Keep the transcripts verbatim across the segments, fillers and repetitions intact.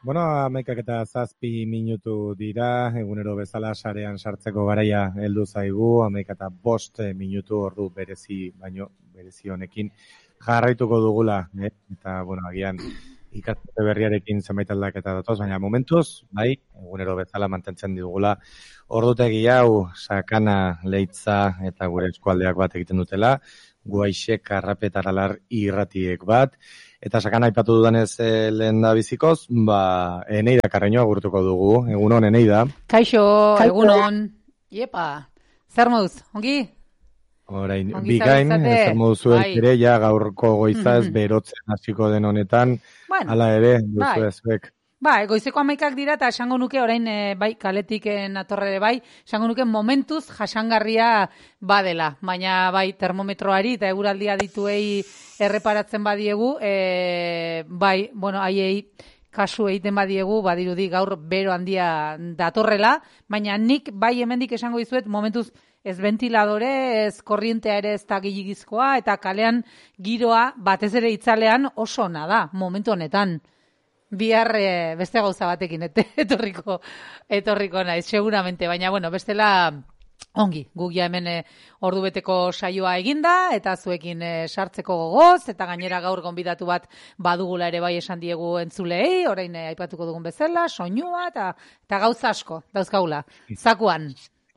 Bueno, hamaikak eta zazpi minutu dira, egunero bezala sarean sartzeko garaia heldu zaigu, hamaika eta bost minutu ordu berezi, baino berezi honekin jarraituko dugula, eh? Eta, bueno, agian ikasturte berriarekin zenbait aldaketa datoz, baina momentuz, bai, egunero bezala mantentzen dugula ordutegi hau Sakana, Leitza eta gure eskualdeak bat egiten dutela, Guaixek, Arrapetaralar irratiek bat, eta Sakana aipatu dudanez e, lehen da bizikoz, ba, Eneida Karreño agurtuko dugu, egunon Eneida. Kaixo, egunon, iepa, zer moduz, ongi? Orain, bikain, zer moduz zuek ere, ja gaurko goiza ez berotzen hasiko den honetan, bueno, hala ere, duzu ezuek. Ba, goizeko hamaikak dira eta esango nuke orain e, bai kaletik natorrere bai, esango nuke momentuz jasangarria badela, baina bai termometroari eta eguraldia dituei erreparatzen badiegu, e, bai, bueno, haiei kasu egiten badiegu, badirudi gaur bero handia datorrela, baina nik bai hemendik esango dizuet momentuz ez ventiladore, ez korrientea ere ez da gehiagizkoa, eta kalean giroa batez ere itzalean oso ona da, momentu honetan. Bihar e, beste gauza batekin etorriko etorriko naiz, seguramente, baina bueno, bestela ongi, gugia hemen e, ordubeteko saioa eginda, eta zuekin e, sartzeko gogoz, eta gainera gaur gonbidatu bat badugula ere bai esan diegu entzulei, orain e, aipatuko dugun bezala, soinua, eta, eta gauza asko, dauzkagula, zakuan.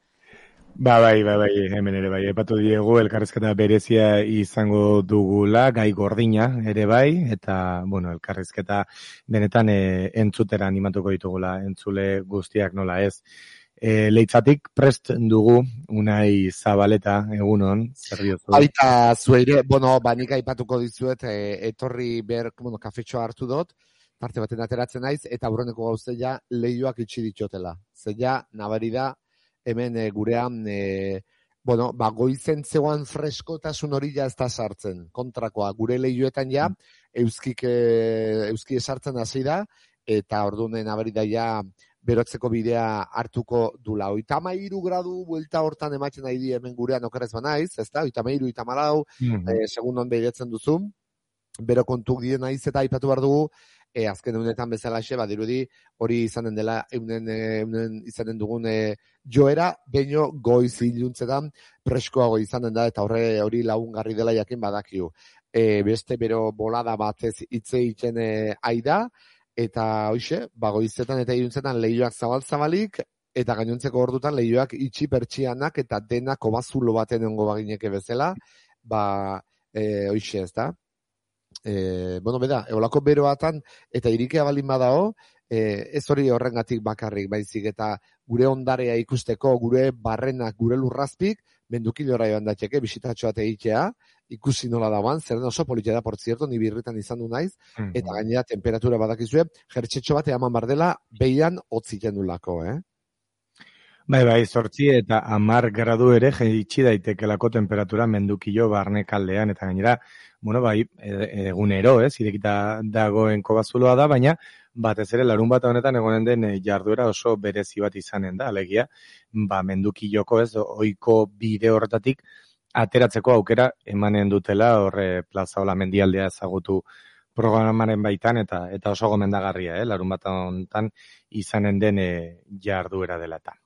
Ba, bai, bai, bai, hemen ere bai, epatu diegu, elkarrizketa berezia izango dugula, gai gordina ere bai, eta, bueno, elkarrizketa benetan e, entzutera animatuko ditugula, entzule guztiak nola ez. E, Leitzatik prest dugu, Unai Zabaleta, egunon, zer diozu? Aita, zueire, bueno, banik aipatuko dizuet, e, etorri ber, bueno, kafetxoa hartu dut, parte baten ateratzen naiz, eta aurreneko gauzea lehioak itxi ditxotela. Zeia, nabari da, hemen e, gurean, e, bueno, ba, goizen zegoan freskotasun hori ja ez da sartzen. Kontrakoa, gure lehioetan ja, euskik, e, euski esartzen hasi da, eta orduan nabari da ja, berotzeko bidea hartuko dula. Oitama iru gradu buelta hortan ematen nahi di hemen gurean okerrez banaiz, ez da? Oitama iru, oitama lau, mm-hmm. e, segundon behiretzen duzu, bero kontuk dien naiz eta aipatu behar dugu, E, azken eunetan bezalaxe, badirudi hori izanen dela, eunen, eunen izanen dugun e, joera, baino goiz iluntzetan preskoago izanen da, eta horre hori lagungarri dela jakin badakiu. E, beste bero bolada batez hitze egiten e, aida, eta hoxe, ba, goizetan eta iluntzetan lehioak zabal-zabalik, eta gainontzeko ordutan lehioak itxi pertsianak, eta denak kobazulo baten ongo bagineke bezala, ba, e, hoxe ez da. E, bueno, beda, eolako beroatan eta irikea balin badao, e, ez hori horrengatik bakarrik baizik eta gure ondarea ikusteko, gure barrenak, gure lurrazpik, mendukilora joan datxeke, bisitatxoa egitea, ikusi nola dagoan, zerren oso politia da, por cierto, ni birritan izan du naiz, mm-hmm. eta gainera temperatura badakizue, jertxetxo bat eaman bardela, behian hotziten du lako, eh? Bai, bai, zortzi eta amar gradu ere jaitsi daitekelako temperatura mendukillo barnekaldean, eta gainera, bueno, bai, egunero, ez, irekita dagoen kobazuloa da, baina batez ere larun bat honetan egonen den jarduera oso berezi bat izanen da, alegia, ba, mendukilloko, ez, ohiko bide horretatik ateratzeko aukera emanen dutela, horre plazaola mendialdea ezagutu programaren baitan, eta eta oso gomendagarria, eh, larun bat honetan izanen den e, jarduera dela eta.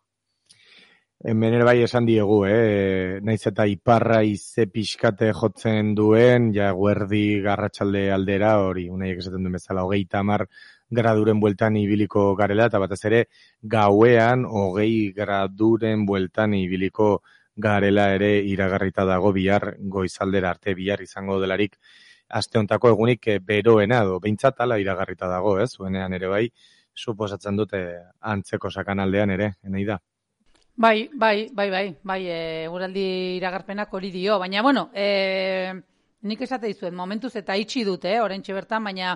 Hemen ere bai esan diegu, eh? Naiz eta iparra ize pixkate jotzen duen, ja guerdi garratsalde aldera, hori, unaiek esaten duen bezala, hogeita hamar graduren bueltan ibiliko garela, eta batez ere gauean hogei graduren bueltan ibiliko garela ere iragarrita dago bihar goizaldera arte, bihar izango delarik aste hontako egunik beroena do, behintzat ala iragarrita dago, ez? Zuenean ere bai, suposatzen dute antzeko sakanaldean ere, Eneida. Bai, bai, bai, bai, bai, eguraldi iragarpenak hori dio, baina, bueno, e, nik esate dizuet, momentuz eta itxi dute, eh, oraintxe bertan, baina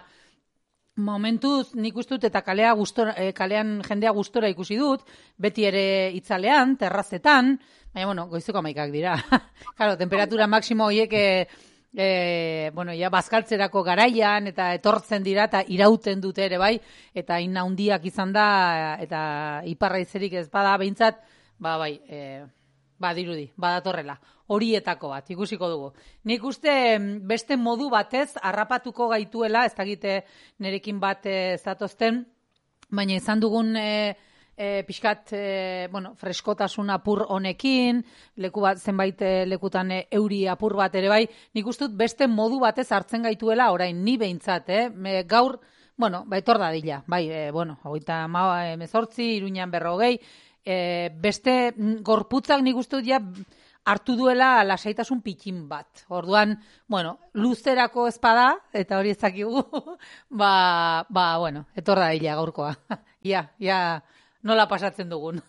momentuz nik uste dut eta kalea gustora, e, kalean jendea gustora ikusi dut, beti ere itzalean, terrazetan, baina, bueno, goizeko amaikak dira. Claro, temperatura maksimo horiek, e, e, bueno, ja, bazkaltzerako garaian, eta etortzen dira, eta irauten dute ere, bai, eta ina handiak izan da, eta iparra izerik ez bada, behintzat, ba, bai, e, ba, dirudi, badatorrela, horietako bat, ikusiko dugu. Nik uste beste modu batez harrapatuko gaituela, ez dakite nerekin bat e, zatozten, baina izan dugun e, e, pixkat, e, bueno, freskotasun apur honekin, leku bat, zenbait e, lekutan e, euri apur bat ere bai, nik uste dut beste modu batez hartzen gaituela orain, ni behintzat, eh? Me, gaur, bueno, ba, etor dadila, bai, e, bueno, hogeita hemezortzi, Iruñan berrogei, e, beste gorputzak nik uste dut ja hartu duela lasaitasun pikin bat. Orduan, bueno, luzerako espada, eta hori ezakigu, ba, ba, bueno, etor dadila gaurkoa. Ja, ja, nola pasatzen dugun.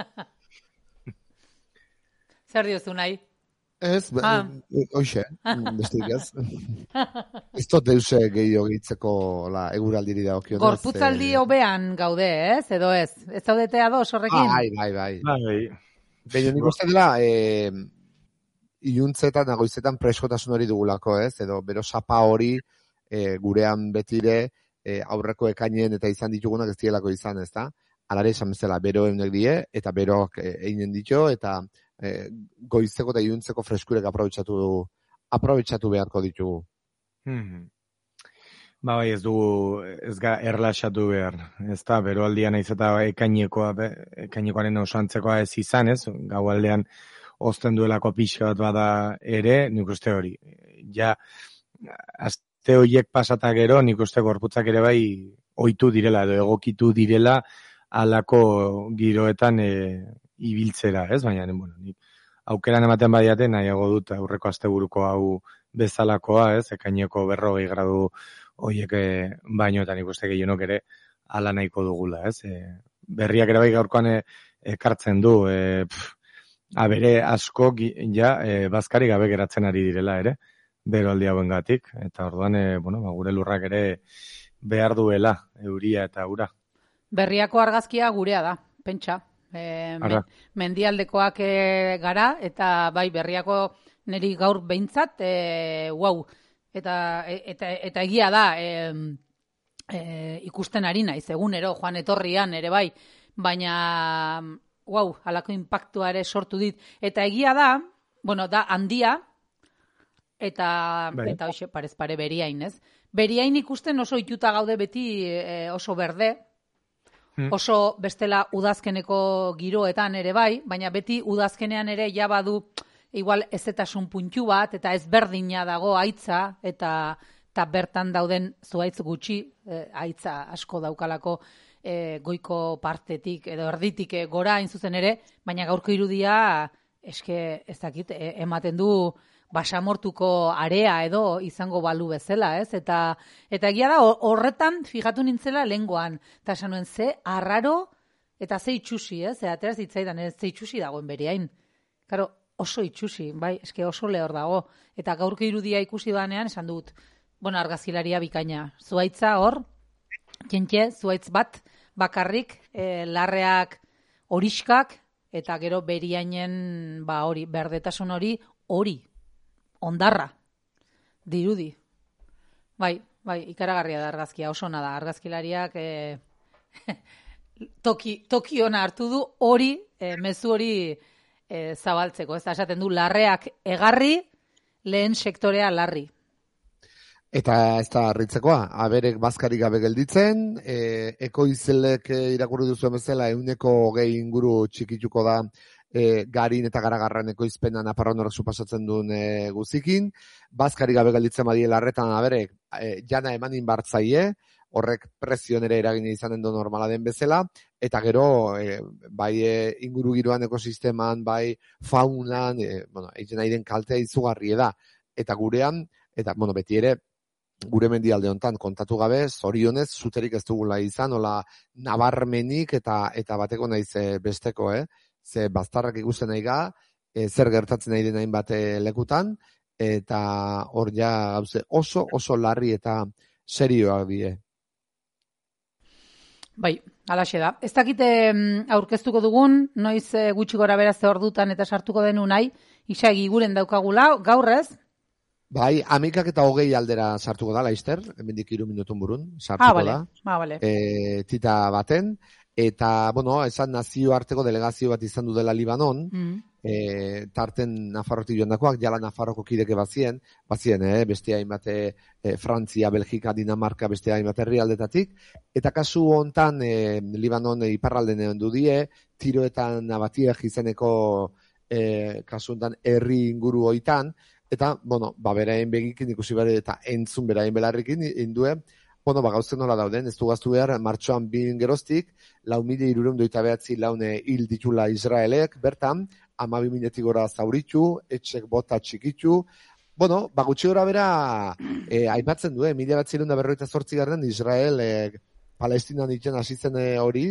Zer diozu nahi? Ez, Ah. hoxe, besteik ez. Ez dut deuse gehiago gehitzeko la, eguraldiri dagokionez. Gorputzaldi hobean gaude, ez? Edo ez? Ez zaudete ados horrekin? Bai, bai, bai. Bai, Baina nik uste dela, e, iluntzetan, nagoizetan preskotasun hori dugulako, ez? Edo bero sapa hori e, gurean betire e, aurreko ekainen eta izan ditugunak ez dielako izan, ez da? Alare esan bezala, bero eunek die, eta beroak e, einen ditu, eta e, goizeko eta iluntzeko freskurek aprobetxatu, aprobetxatu beharko ditugu. Mhm. Ba, bai, ez dugu, ez ga erlaxatu behar, ez da, beroaldian naiz eta ekainekoa, be, ekainekoaren osantzekoa ez izan, ez, gaualdean ozten duelako pixka bat bada ere, nik uste hori, ja, aste horiek pasata gero, nik uste gorputzak ere bai ohitu direla, edo egokitu direla, alako giroetan e, ibiltzera, ez, baina, bueno, nik aukeran ematen badiate, nahiago dut aurreko asteburuko hau bezalakoa, ez, ekaineko berrogei gradu horiek baino eta nik uste gehienok ere ala nahiko dugula, ez? E, berriak ere bai gaurkoan e, ekartzen du, e, pff, abere asko ja e, bazkari gabe geratzen ari direla ere, beroaldi hauengatik, eta orduan, e, bueno, ba, gure lurrak ere behar duela euria eta ura. Berriako argazkia gurea da, pentsa. E, men, mendialdekoak e, gara, eta bai berriako niri gaur behintzat, e, wow, eta, eta, eta egia da, e, e, ikusten ari naiz, egunero, joan etorrian ere bai, baina, wow, halako impactua ere sortu dit. Eta egia da, bueno, da handia, eta, bai. Eta hoxe, parez pare beriain, ez? Beriain ikusten oso ituta gaude beti e, oso berde, oso bestela udazkeneko giroetan ere bai, baina beti udazkenean ere ja badu igual ezetasun puntu bat, eta ezberdina dago haitza, eta, eta bertan dauden zuhaitz gutxi, e, haitza asko daukalako e, goiko partetik, edo erditik e, gora hain zuzen ere, baina gaurko irudia, eske ez dakit, e, ematen du basamortuko area edo izango balu bezala, ez? Eta eta egia da horretan fijatu nintzela lengoan, eta esan nuen ze arraro eta ze itxusi, ez? Ze ateraz ditzaidan ez ze itxusi dagoen bereain. Claro, oso itxusi, bai, eske oso lehor dago. Eta gaurko irudia ikusi banean esan dut, bueno, argazkilaria bikaina. Zuaitza hor, jentxe, zuaitz bat, bakarrik, e, larreak horiskak, eta gero beriainen, ba hori, berdetasun hori, hori, ondarra, dirudi. Bai, bai, ikaragarria da argazkia, oso ona da. Argazkilariak e, toki, toki ona hartu du hori, e, mezu hori e, zabaltzeko. Ez da, esaten du, larreak egarri, lehen sektorea larri. Eta ez da harritzekoa, aberek bazkarik gabe gelditzen, e, ekoizelek irakurri duzuen bezala, euneko hogei inguru txikituko da E, garin eta garagarran ekoizpena Naparron horrek supasatzen duen e, guzikin, bazkari gabe gelditzen badie larretan aberek e, jana emanin bartzaie, horrek prezioen ere eragin izanen du normala den bezala, eta gero e, bai e, inguru giroan ekosisteman, bai faunan, e, bueno, egiten nahi den kaltea izugarri da, eta gurean, eta bueno, beti ere, gure mendialde hontan kontatu gabe, zorionez, zuterik ez dugula izan, hola nabarmenik eta eta bateko naiz e, besteko, eh? Ze baztarrak ikusten nahi ga, e, zer gertatzen nahi den hainbat lekutan, eta hor ja gauze oso, oso larri eta serioak die. Bai, alaxe da. Ez dakite aurkeztuko dugun, noiz e, gutxi gora beraz ordutan eta sartuko denu nahi, isagi guren daukagula, gaur ez? Bai, amikak eta hogei aldera sartuko da, Laister, hemendik hiru minutun burun, sartuko ah, vale. da. Ah, vale. E, tita baten, eta, bueno, esan nazioarteko delegazio bat izan du dela Libanon, Mm. e, tarten Nafarrotik joandakoak, jala Nafarroko kideke bazien, bazien, eh, beste hainbat e, Frantzia, Belgika, Dinamarka, beste hainbat herrialdetatik, eta kasu hontan e, Libanon e, iparralden du die, tiroetan abatiak izeneko e, kasu hontan herri inguru hoitan, eta, bueno, ba, beraien begikin ikusi bare, eta entzun beraien belarrikin indue, bueno, ba, gauzen nola dauden, ez du gaztu behar, martxoan bin geroztik, lau mila hirurehun eta behatzi laune hil ditula Israelek, bertan, hamabi milatik gora zauritu, etxek bota txikitu, bueno, ba, gutxi gora bera, eh, aipatzen du, eh, mila bat zirunda berroita zortzi garren, Israel, eh, Palestinan ditzen hasi zen hori,